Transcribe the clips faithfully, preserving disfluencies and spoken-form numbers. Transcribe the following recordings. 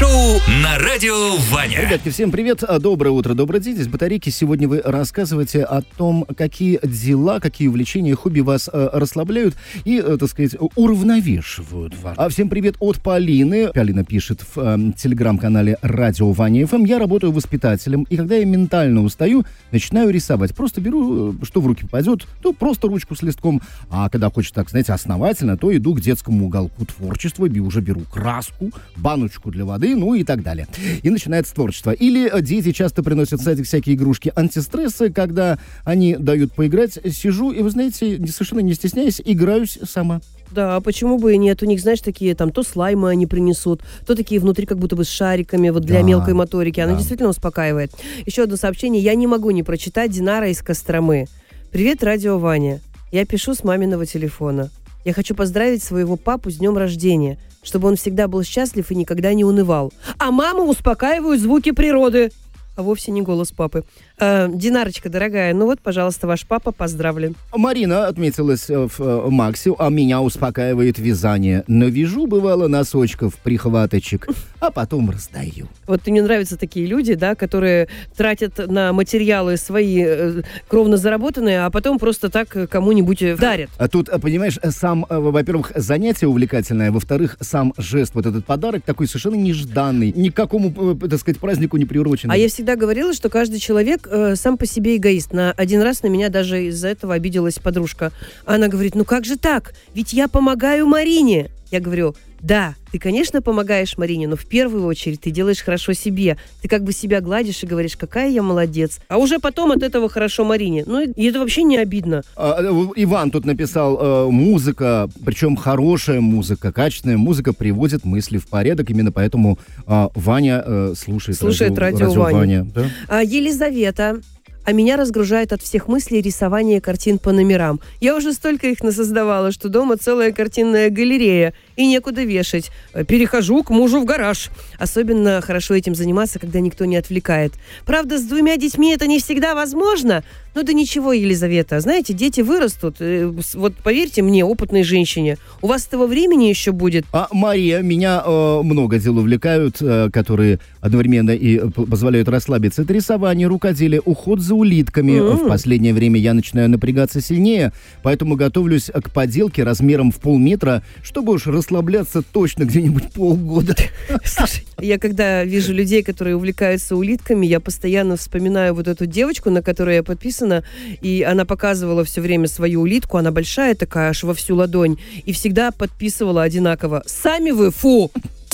шоу на радио Ваня. Ребятки, всем привет, доброе утро, добрый день. Здесь Батарейки. Сегодня вы рассказываете о том, какие дела, какие увлечения, хобби вас э, расслабляют и, э, так сказать, уравновешивают вас. А всем привет от Полины. Полина пишет в э, телеграм-канале Радио Ваня эф эм. Я работаю воспитателем, и когда я ментально устаю, начинаю рисовать. Просто беру, что в руки попадет, то просто ручку с листком. А когда хочется, так, знаете, основательно, то иду к детскому уголку творчества, и уже беру краску, баночку для воды, ну и так далее. И начинается творчество. Или дети часто приносят в садик всякие игрушки антистрессы, когда они дают поиграть. Сижу и, вы знаете, совершенно не стесняясь, играюсь сама. Да, почему бы и нет? У них, знаешь, такие там то слаймы они принесут, то такие внутри как будто бы с шариками вот для да, мелкой моторики. Она да. действительно успокаивает. Еще одно сообщение. Я не могу не прочитать. Динара из Костромы. Привет, Радио Ваня. Я пишу с маминого телефона. Я хочу поздравить своего папу с днем рождения, чтобы он всегда был счастлив и никогда не унывал. А маму успокаивают звуки природы. А вовсе не голос папы. Э, Динарочка, дорогая, ну вот, пожалуйста, ваш папа поздравлен. Марина отметилась в э, Максе, а меня успокаивает вязание. Навяжу, бывало, носочков, прихваточек, а потом раздаю. Вот мне нравятся такие люди, да, которые тратят на материалы свои э, кровно заработанные, а потом просто так кому-нибудь дарят. А тут, понимаешь, сам, во-первых, занятие увлекательное, во-вторых, сам жест, вот этот подарок такой совершенно нежданный, ни к какому, так сказать, празднику не приуроченный. А я всегда говорила, что каждый человек э, сам по себе эгоист. На один раз на меня даже из-за этого обиделась подружка. Она говорит, ну как же так? Ведь я помогаю Марине. Я говорю, да, ты, конечно, помогаешь Марине, но в первую очередь ты делаешь хорошо себе. Ты как бы себя гладишь и говоришь, какая я молодец. А уже потом от этого хорошо Марине. Ну, и это вообще не обидно. А, Иван тут написал, э, музыка, причем хорошая музыка, качественная музыка приводит мысли в порядок. Именно поэтому э, Ваня э, слушает, слушает радио, радио, радио Ваня. Ваня. Да? А, Елизавета. А меня разгружает от всех мыслей рисование картин по номерам. Я уже столько их насоздавала, что дома целая картинная галерея, и некуда вешать. Перехожу к мужу в гараж. Особенно хорошо этим заниматься, когда никто не отвлекает. Правда, с двумя детьми это не всегда возможно. Ну да ничего, Елизавета. Знаете, дети вырастут. Вот поверьте мне, опытной женщине, у вас этого времени еще будет. А Мария, меня э, много дел увлекают, э, которые одновременно и позволяют расслабиться. Это рисование, рукоделие, уход за улитками. Mm-hmm. В последнее время я начинаю напрягаться сильнее, поэтому готовлюсь к поделке размером в полметра, чтобы уж расслабляться точно где-нибудь полгода. Слушай, я когда вижу людей, которые увлекаются улитками, я постоянно вспоминаю вот эту девочку, на которой я подписана, и она показывала все время свою улитку, она большая такая, аж во всю ладонь, и всегда подписывала одинаково. Сами вы, фу!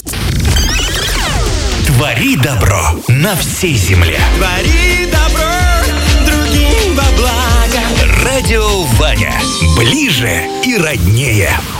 Твори добро на всей земле. Твори добро другим во благо. Радио Ваня. Ближе и роднее.